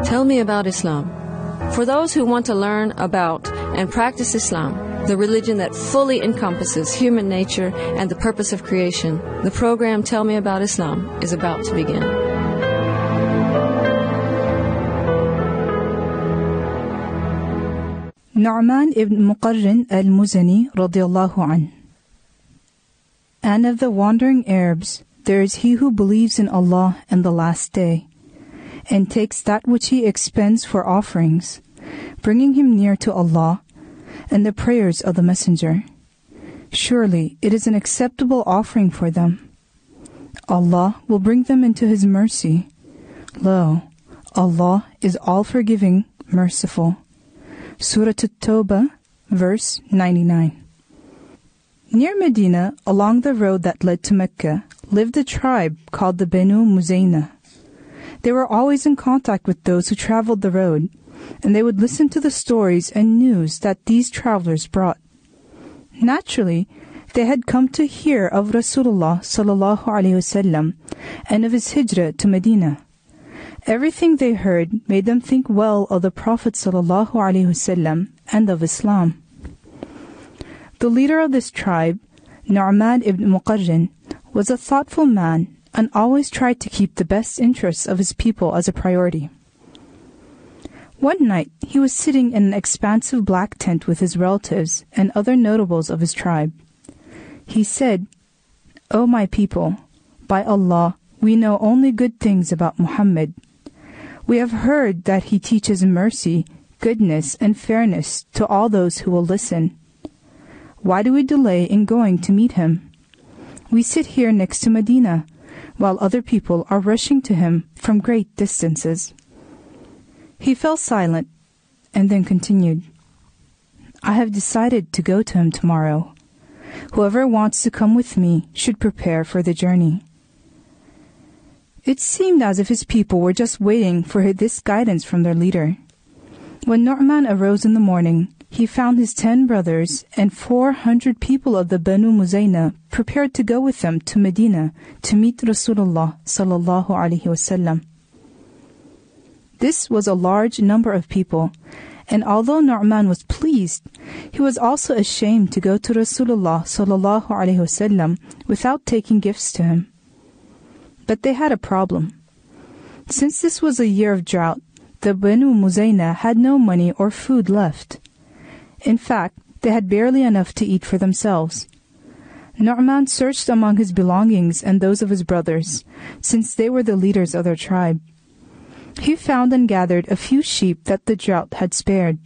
Tell me about Islam. For those who want to learn about and practice Islam, the religion that fully encompasses human nature and the purpose of creation, the program Tell Me About Islam is about to begin. Nu'man ibn Muqarrin al-Muzani radiyallahu anh. And of the wandering Arabs, there is he who believes in Allah and the last day, and takes that which he expends for offerings, bringing him near to Allah and the prayers of the Messenger. Surely it is an acceptable offering for them. Allah will bring them into His mercy. Lo, Allah is all-forgiving, merciful. Surah At-Tawbah, verse 99. Near Medina, along the road that led to Mecca, lived a tribe called the Banu Muzayna. They were always in contact with those who traveled the road, and they would listen to the stories and news that these travelers brought. Naturally, they had come to hear of Rasulullah sallallahu alaihi wasallam and of his hijrah to Medina. Everything they heard made them think well of the Prophet sallallahu alaihi wasallam and of Islam. The leader of this tribe, Nu'man ibn Muqarrin, was a thoughtful man and always tried to keep the best interests of his people as a priority. One night, he was sitting in an expansive black tent with his relatives and other notables of his tribe. He said, "O my people, by Allah, we know only good things about Muhammad. We have heard that he teaches mercy, goodness, and fairness to all those who will listen. Why do we delay in going to meet him? We sit here next to Medina, while other people are rushing to him from great distances." He fell silent and then continued, "I have decided to go to him tomorrow. Whoever wants to come with me should prepare for the journey." It seemed as if his people were just waiting for this guidance from their leader. When Nu'man arose in the morning, he found his 10 brothers and 400 people of the Banu Muzayna prepared to go with them to Medina to meet Rasulullah sallallahu alaihi wasallam. This was a large number of people, and although Nu'man was pleased, he was also ashamed to go to Rasulullah sallallahu alaihi wasallam without taking gifts to him. But they had a problem. Since this was a year of drought, the Banu Muzayna had no money or food left. In fact, they had barely enough to eat for themselves. Nu'man searched among his belongings and those of his brothers, since they were the leaders of their tribe. He found and gathered a few sheep that the drought had spared.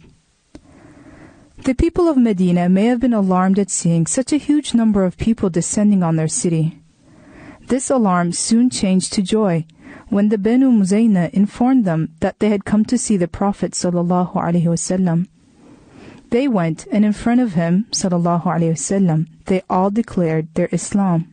The people of Medina may have been alarmed at seeing such a huge number of people descending on their city. This alarm soon changed to joy when the Banu Muzayna informed them that they had come to see the Prophet sallallahu alaihi wasallam. They went, and in front of him, sallallahu alaihi wasallam, they all declared their Islam.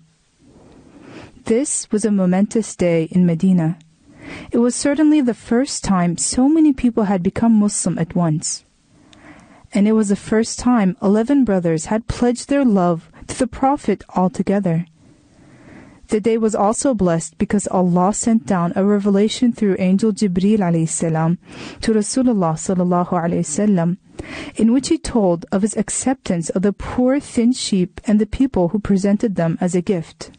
This was a momentous day in Medina. It was certainly the first time so many people had become Muslim at once. And it was the first time 11 brothers had pledged their love to the Prophet altogether. The day was also blessed because Allah sent down a revelation through Angel Jibreel alayhi salam to Rasulullah sallallahu alayhi wasallam, in which he told of his acceptance of the poor thin sheep and the people who presented them as a gift.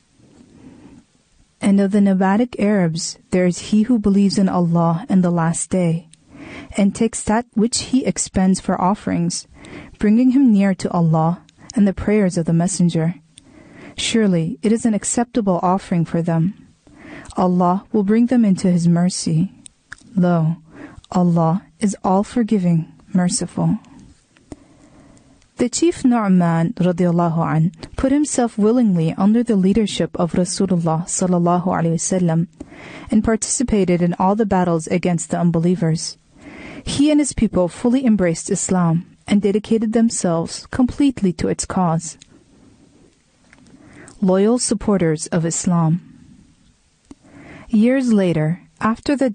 And of the nomadic Arabs, there is he who believes in Allah and the last day, and takes that which he expends for offerings, bringing him near to Allah and the prayers of the Messenger. Surely it is an acceptable offering for them. Allah will bring them into His mercy. Lo, Allah is all-forgiving, merciful. The chief Nu'man radiyallahu anh put himself willingly under the leadership of Rasulullah sallallahu alaihi wasallam and participated in all the battles against the unbelievers. He and his people fully embraced Islam and dedicated themselves completely to its cause. Loyal supporters of Islam. Years later, after the